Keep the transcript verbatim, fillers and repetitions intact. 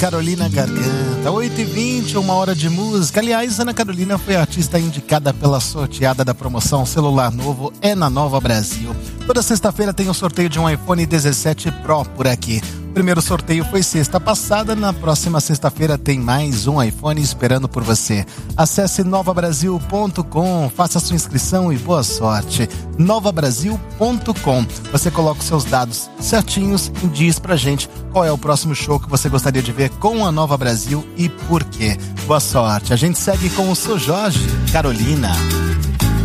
Carolina Garganta, oito e vinte, uma hora de música. Aliás, Ana Carolina foi a artista indicada pela sorteada da promoção Celular Novo é na Nova Brasil. Toda sexta-feira tem o sorteio de um iPhone dezessete Pro por aqui. O primeiro sorteio foi sexta passada, na próxima sexta-feira tem mais um iPhone esperando por você. Acesse nova brasil ponto com, faça sua inscrição e boa sorte. nova brasil ponto com. Você coloca os seus dados certinhos e diz pra gente qual é o próximo show que você gostaria de ver com a Nova Brasil e por quê. Boa sorte. A gente segue com o seu Jorge, Carolina.